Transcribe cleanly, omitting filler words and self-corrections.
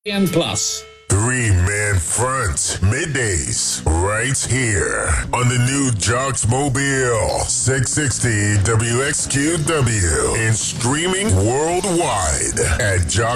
and Plus. Three-man front, middays, right here on the new Jocks Mobile 660 WXQW and streaming worldwide at Jocks.